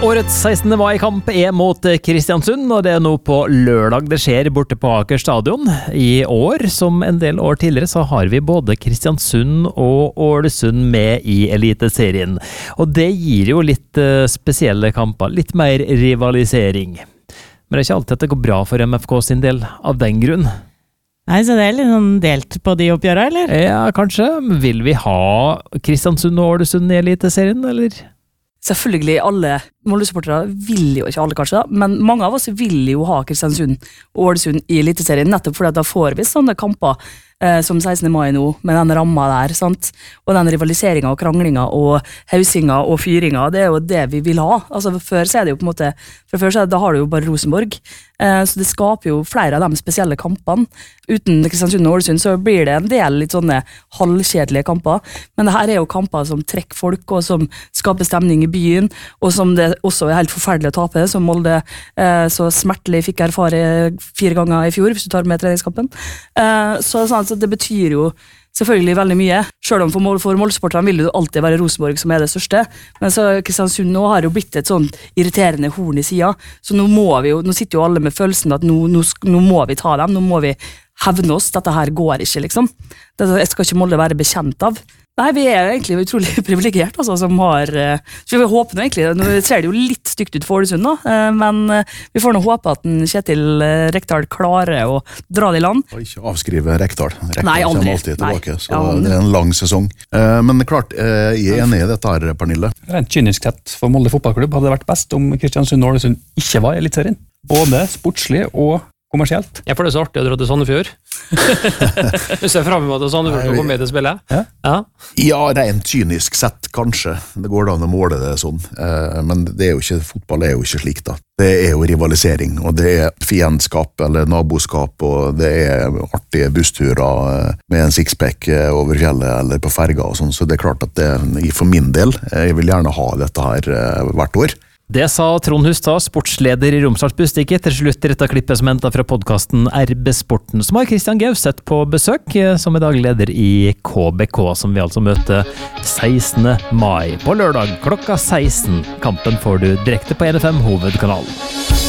Årets 16. mai-kamp mot Kristiansund, og det nå på lørdag det skjer borte på Aker stadion. I år, som en del år tidligere, så har vi både Kristiansund og Ålesund med i Eliteserien. Og det gir jo litt spesielle kamper, litt mer rivalisering. Men det er ikke alltid at det går bra for MFK sin del av den grunn. Nei, så det litt sånn delt på de oppgjørene, eller? Ja, kanskje. Vil vi ha Kristiansund og Ålesund i Eliteserien, eller? Selvfølgelig, alle Molde-supportere vil jo ikke alle kanskje da, men mange av oss vil jo ha Kristiansund og Ålesund i Eliteserien, nettopp fordi at da får vi sånne kamper som 16. mai nå, med den ramma der, sant? Og den rivaliseringen og kranglinga og hausinga og fyringa, det er jo det vi vil ha. Altså før så er det jo på en måte, for før så er det, da har du jo bare Rosenborg, så det skaper jo flere av de spesielle kampene. Uten Kristiansund og Ålesund så blir det en del litt sånne halvkjedelige kamper, men det her er jo kamper som trekker folk, og som skaper stemning i byen, og som det også er helt forferdelig å tape, som Molde så smertelig fikk erfare 4 ganger i fjor, hvis du tar med treningskampen. Så det betyr jo selvfølgelig veldig mye, selv om for Molde-supporterne vil det jo alltid være Rosenborg som er det største, men så Kristiansund nå har jo blitt et sånn irriterende horn i siden, så nå sitter jo alle med følelsen at nå må vi ta dem, nå må vi hevne oss, dette her går ikke liksom. Det skal ikke Molde være bekjent av. Nei, vi er jo egentlig utrolig privilegert, altså, som har... Så vi håper nå egentlig, nå ser det jo litt stygt ut for Ålesund nå, men vi får nå håpe at Kjetil Rekdal klarer å dra det i land. Og ikke avskrive Rekdal. Nei, aldri. Kommer alltid tilbake, så det er en lang sesong. Men klart, jeg er enig i dette her, Pernille. Rent kynisk sett for Molde fotballklubb hadde det vært best om Kristiansund og Ålesund ikke var i Eliteserien. Både sportslig og kommersielt. Jeg får det så artig å dra til Sandefjord. Du ser frem mot at Sandefjord skal komme med til spillet. Ja, rent kynisk sett, kanskje. Det går da an å måle det sånn. Men det er jo ikke, fotball er jo ikke slik da. Det er jo rivalisering, og det er fiendskap eller naboskap, og det er artige bussturer med en sixpack over fjellet eller på ferga og sånn, så det er klart at det, for min del, jeg vil gjerne ha dette her hvert år. Det sa Trond Hustad, sportsleder i Romsdals Budstikke, til slutt i dette klippet som hentet fra podcasten RB Sporten, som har Christian Gauseth på besøk, som er daglig leder i KBK, som vi altså møter 16. mai på lørdag klokka 16. Kampen får du direkte på NFM hovedkanalen.